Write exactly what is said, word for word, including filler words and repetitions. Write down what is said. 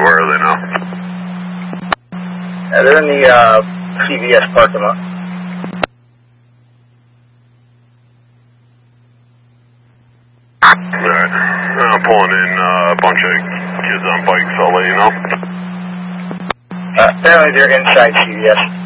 Where are they now? Yeah, they're in the uh, C V S parking lot. Alright. I'm pulling in uh, a bunch of kids on bikes. I'll let you know. Uh, apparently they're inside C V S.